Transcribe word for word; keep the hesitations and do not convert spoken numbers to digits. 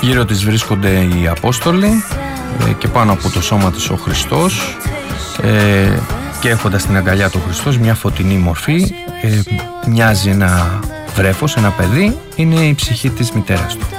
Γύρω της βρίσκονται οι Απόστολοι ε, και πάνω από το σώμα της ο Χριστός, ε, και έχοντας την αγκαλιά του Χριστός μια φωτεινή μορφή, ε, μοιάζει ένα βρέφος, ένα παιδί, είναι η ψυχή της μητέρας του.